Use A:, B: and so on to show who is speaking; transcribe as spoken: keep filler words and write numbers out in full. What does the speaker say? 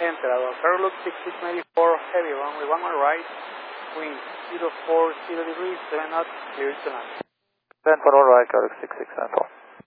A: Enter, Airlock six six nine four, heavy, runway one on right, wind zero four zero degrees, seven knots, clear to land.
B: Then for all right, Airlock six six nine four.